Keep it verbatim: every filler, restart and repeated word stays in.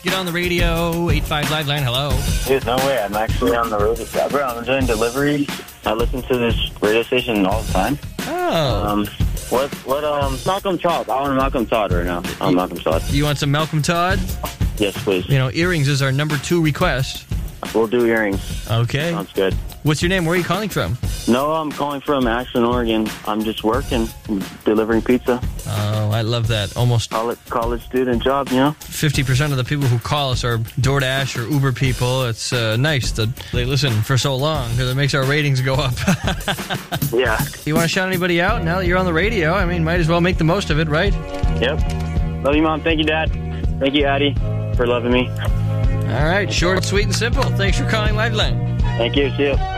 Get on the radio, eight five Live Line, hello. Dude, no way. I'm actually on the road with that. Bro, I'm doing deliveries. I listen to this radio station all the time. Oh. Um, what, what, um, Malcolm Todd. I want Malcolm Todd right now. I'm Malcolm Todd. You want some Malcolm Todd? Yes, please. You know, earrings is our number two request. We'll do earrings. Okay. Sounds good. What's your name? Where are you calling from? No, I'm calling from Ashland, Oregon. I'm just working, delivering pizza. Oh, I love that. Almost College, college student job, you know? fifty percent of the people who call us are DoorDash or Uber people. It's uh, nice that they listen for so long because it makes our ratings go up. Yeah. You want to shout anybody out now that you're on the radio? I mean, might as well make the most of it, right? Yep. Love you, Mom. Thank you, Dad. Thank you, Addie, for loving me. All right. Short, sweet, and simple. Thanks for calling Liveline. Thank you. See you.